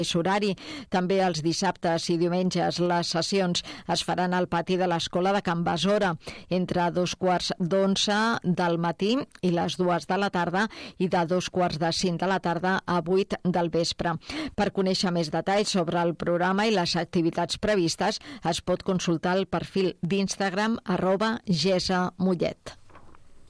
horari. També els dissabtes i diumenges les sessions es faran al pati de l'Escola de Can Besora entre 2:15 del matí i les 2 de la tarda i de 2:45 de la tarda a 8 del vespre. Per conèixer més detalls sobre el programa i les activitats previstes es pot consultar el perfil d'Instagram @GESA Mollet.